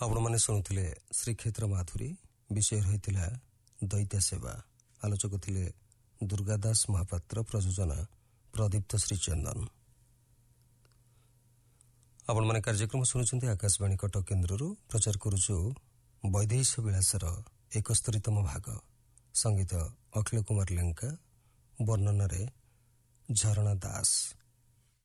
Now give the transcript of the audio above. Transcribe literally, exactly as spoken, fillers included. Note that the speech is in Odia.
ଆପଣମାନେ ଶୁଣୁଥିଲେ ଶ୍ରୀକ୍ଷେତ୍ର ମାଧୁରୀ। ବିଷୟ ରହିଥିଲା ଦୈତ୍ୟ ସେବା। ଆଲୋଚକ ଥିଲେ ଦୁର୍ଗାଦାସ ମହାପାତ୍ର, ପ୍ରଯୋଜନା ପ୍ରଦୀପ୍ତ ଶ୍ରୀଚନ୍ଦନ। ଆପଣମାନେ କାର୍ଯ୍ୟକ୍ରମ ଶୁଣୁଛନ୍ତି ଆକାଶବାଣୀ କଟକ କେନ୍ଦ୍ରରୁ। ପ୍ରଚାର କରୁଛୁ ବୈଦେଶ ବିଳାସର ଏକସ୍ତରୀତମ ଭାଗ। ସଙ୍ଗୀତ ଅଖିଳ କୁମାର ଲେଙ୍କା, ବର୍ଣ୍ଣନାରେ ଝରଣା ଦାସ।